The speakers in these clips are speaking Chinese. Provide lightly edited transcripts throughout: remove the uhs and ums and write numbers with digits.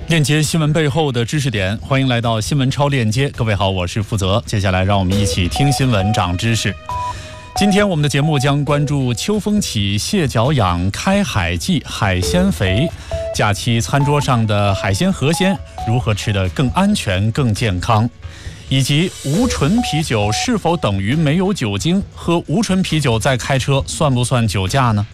链接新闻背后的知识点，欢迎来到新闻超链接。各位好，我是负责。接下来让我们一起听新闻长知识。今天我们的节目将关注秋风起，蟹脚痒，开海季，海鲜肥。假期餐桌上的海鲜河鲜如何吃得更安全、更健康？以及无醇啤酒是否等于没有酒精？喝无醇啤酒再开车算不算酒驾呢？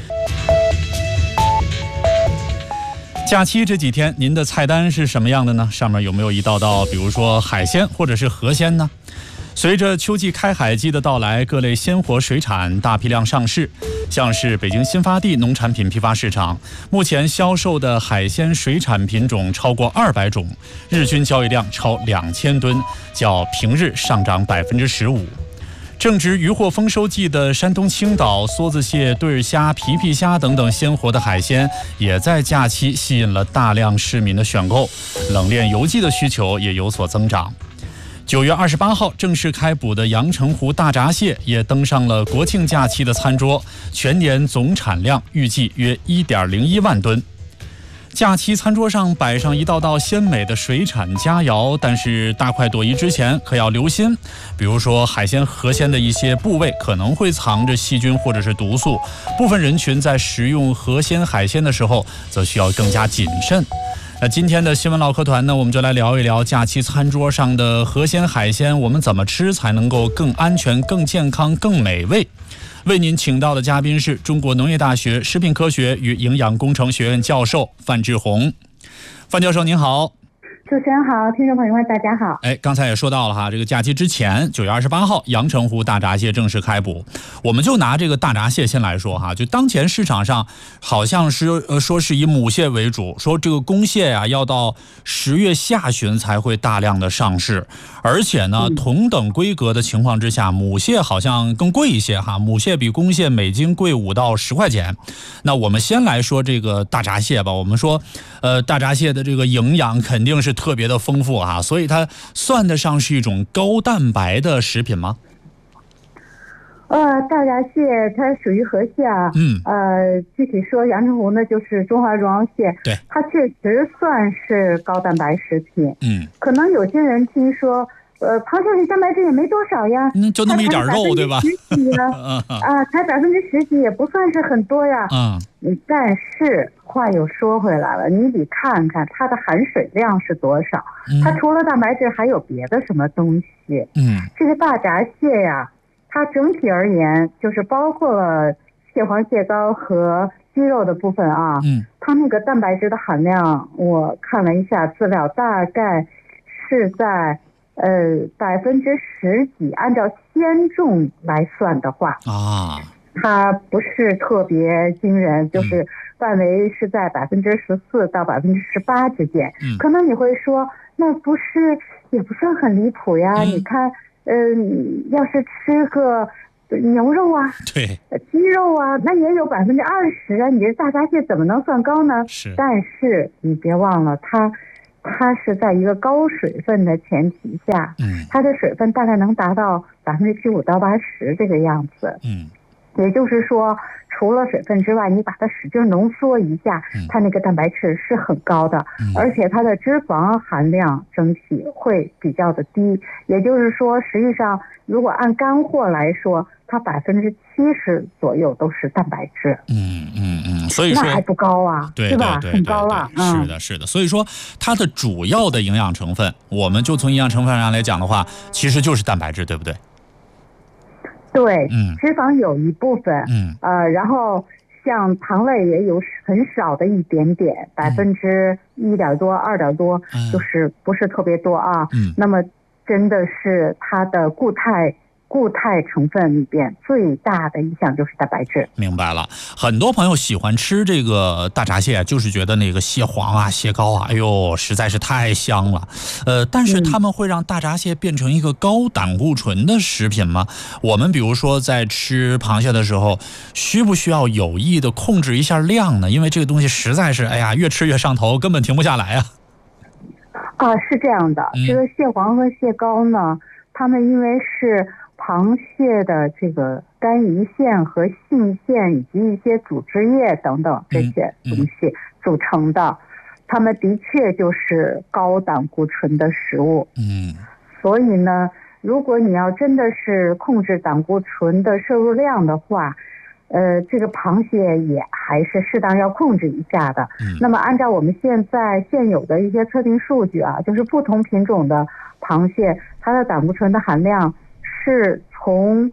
假期这几天您的菜单是什么样的呢？上面有没有一道道比如说海鲜或者是河鲜呢？随着秋季开海季的到来，各类鲜活水产大批量上市，像是北京新发地农产品批发市场，目前销售的海鲜水产品种超过200种，日均交易量超2000吨，较平日上涨15%。正值渔获丰收季的山东青岛，梭子蟹、对儿虾、皮皮虾等等鲜活的海鲜，也在假期吸引了大量市民的选购，冷链邮寄的需求也有所增长。9月28号正式开捕的阳澄湖大闸蟹也登上了国庆假期的餐桌，全年总产量预计约1.01万吨。假期餐桌上摆上一道道鲜美的水产佳肴，但是大快朵颐之前可要留心，比如说海鲜河鲜的一些部位可能会藏着细菌或者是毒素，部分人群在食用河鲜海鲜的时候则需要更加谨慎。那今天的新闻唠嗑团呢，我们就来聊一聊假期餐桌上的河鲜海鲜，我们怎么吃才能够更安全、更健康、更美味。为您请到的嘉宾是中国农业大学食品科学与营养工程学院教授范志红。范教授您好。 主持人好，听众朋友们大家好。 刚才也说到了哈，这个假期之前9月28号阳澄湖大闸蟹正式开捕。我们就拿这个大闸蟹先来说哈，就当前市场上好像是说是以母蟹为主，说这个公蟹呀要到10月下旬才会大量的上市，而且呢同等规格的情况之下，母蟹好像更贵一些哈，母蟹比公蟹每斤贵5到10块钱。那我们先来说这个大闸蟹吧，我们说大闸蟹的这个营养肯定是特别的丰富啊，所以它算得上是一种高蛋白的食品吗？ 大闸蟹它属于河蟹啊，具体说阳澄湖呢就是中华绒螯蟹， 对， 它确实算是高蛋白食品。可能有些人听说，螃蟹里蛋白质也没多少呀， 就那么一点肉，对吧？ 才10%几也不算是很多呀。但是话又说回来了，你得看看它的含水量是多少，它除了蛋白质还有别的什么东西。这个大闸蟹呀，它整体而言就是包括了蟹黄、蟹膏和鸡肉的部分啊。它那个蛋白质的含量，我看了一下资料，大概是在10%几，按照鲜重来算的话它不是特别惊人，就是范围是在14%到18%之间。可能你会说，那不是也不算很离谱呀？你看，要是吃个牛肉啊， 对， 鸡肉啊，那也有20%啊，你这大闸蟹怎么能算高呢？但是你别忘了，它是在一个高水分的前提下，它的水分大概能达到75%到80%这个样子。也就是说，除了水分之外，你把它使劲浓缩一下，它那个蛋白质是很高的，而且它的脂肪含量整体会比较的低。也就是说，实际上如果按干货来说，它70%左右都是蛋白质。 所以说那还不高啊， 对吧？很高了。 是的。所以说它的主要的营养成分，我们就从营养成分上来讲的话，其实就是蛋白质，对不对？ 对，脂肪有一部分，然后像糖类也有很少的一点点，1点多、2点多，就是不是特别多啊。那么真的是它的固态成分里边最大的一项就是蛋白质。 明白了，很多朋友喜欢吃这个大闸蟹，就是觉得那个蟹黄啊、蟹膏啊，哎呦，实在是太香了。但是他们会让大闸蟹变成一个高胆固醇的食品吗？我们比如说在吃螃蟹的时候，需不需要有意的控制一下量呢？因为这个东西实在是，哎呀，越吃越上头，根本停不下来啊。 是这样的，这个蟹黄和蟹膏呢，它们因为是螃蟹的这个肝胰腺和性腺以及一些组织液等等这些东西组成的， 它们的确就是高胆固醇的食物。所以呢，如果你要真的是控制胆固醇的摄入量的话，这个螃蟹也还是适当要控制一下的。那么按照我们现有的一些测定数据啊，就是不同品种的螃蟹，它的胆固醇的含量是从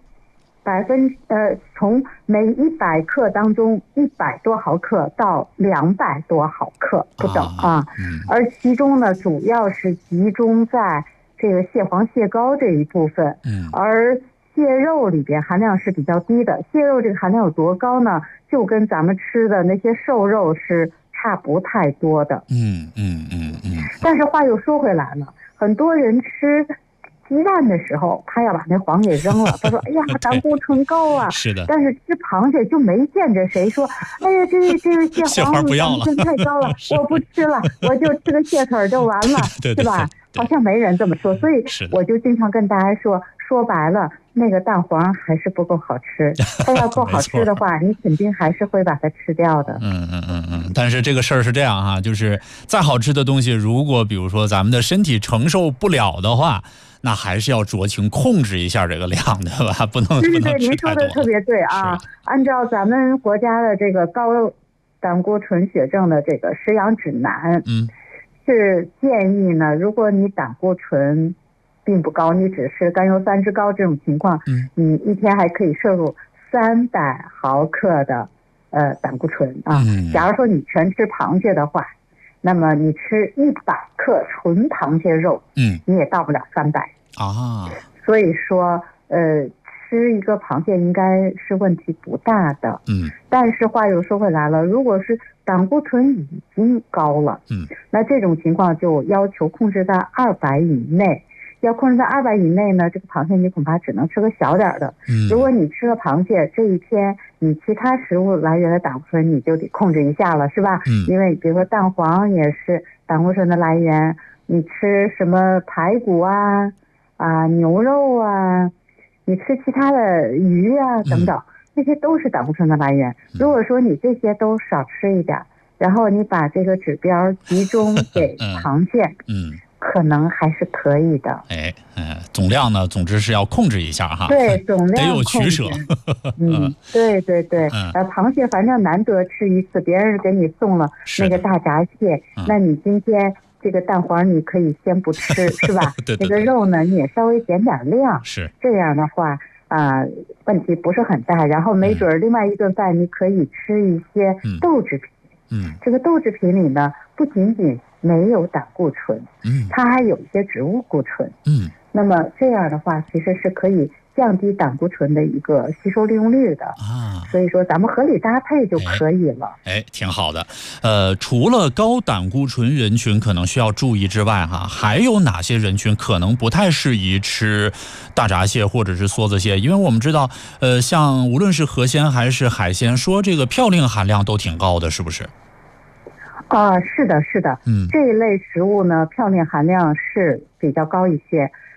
每100克当中100多毫克到200多毫克不等啊。而其中呢，主要是集中在这个蟹黄、蟹膏这一部分。而蟹肉里边含量是比较低的。蟹肉这个含量有多高呢？就跟咱们吃的那些瘦肉是差不太多的。但是话又说回来了，很多人吃鸡蛋的时候，他要把那黄给扔了。他说：“哎呀，胆固醇高啊！” 是的。 但是吃螃蟹就没见着谁说：“哎呀，这个蟹黄不要了， 胆固醇太高了，我不吃了，我就吃个蟹腿就完了， 对是吧？”好像没人这么说，所以我就经常跟大家说白了，那个蛋黄还是不够好吃。它要够好吃的话，你肯定还是会把它吃掉的。 但是这个事儿是这样哈，就是再好吃的东西，如果比如说咱们的身体承受不了的话，那还是要酌情控制一下这个量，对吧？不能对，您说的特别对啊。按照咱们国家的这个高胆固醇血症的这个食养指南，是建议呢，如果你胆固醇并不高，你只是甘油三酯高这种情况，你一天还可以摄入300毫克的胆固醇啊。假如说你全吃螃蟹的话，那么你吃100克纯螃蟹肉，你也到不了300啊。所以说吃一个螃蟹应该是问题不大的。但是话又说回来了，如果是胆固醇已经高了，那这种情况就要求控制在200以内。要控制在200以内呢，这个螃蟹你恐怕只能吃个小点的。如果你吃了螃蟹，这一天你其他食物来源的胆固醇你就得控制一下了，是吧？因为比如说蛋黄也是胆固醇的来源，你吃什么排骨啊、牛肉啊，你吃其他的鱼啊等等，这些都是胆固醇的来源。如果说你这些都少吃一点，然后你把这个指标集中给螃蟹，可能还是可以的。 总量呢，总之是要控制一下哈。 对，总量得有取舍。 对。螃蟹反正难得吃一次，别人给你送了那个大闸蟹，那你今天这个蛋黄你可以先不吃，是吧？ 对。 那个肉呢，你也稍微减点量， 是这样的话问题不是很大。然后没准另外一顿饭你可以吃一些豆制品。这个豆制品里呢，不仅仅没有胆固醇，它还有一些植物固醇。那么这样的话，其实是可以降低胆固醇的一个吸收利用率的所以说咱们合理搭配就可以了。 挺好的。除了高胆固醇人群可能需要注意之外哈，还有哪些人群可能不太适宜吃大闸蟹或者是梭子蟹？因为我们知道像无论是河鲜还是海鲜，说这个嘌呤含量都挺高的，是不是？ 是的。这一类食物呢，嘌呤含量是比较高一些。